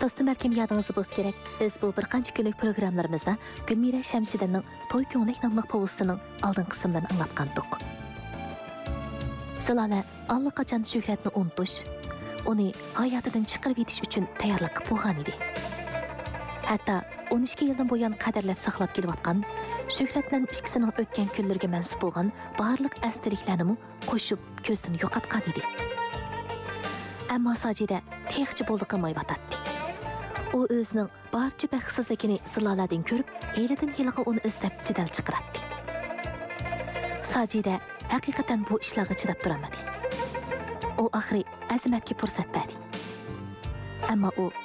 Dostum belki yadınızda boz gerek. Biz bu bir qancha günlük programlarımızda Gülmira Şemsiden'in Toy Köңlek namlıq povustinin aldın kısımlarını anlatqandık. Sizlarla allaqachon Shuhratni unutish, uni hayotidan chiqarib yetish uchun tayyorlik qilib bo'lgan edi. Hatto 12 yildan buyon qadrlab saqlab kelayotgan Shuhrat bilan ikkisining o'tgan kunlarga mansub bo'lgan barliq esdaliklarni qo'shib ko'zdan yo'qotgan edi. Ammo Sajida texchi bo'ldi qilmayotdi. U o'zining barcha baxtsizligini sizlardan ko'rib, helidan heliga uni izlab jidal chiqardi. Sajida haqiqatan bu ishlarga chidab turmadi. U oxiri azimatga fursat berdi. Ammo u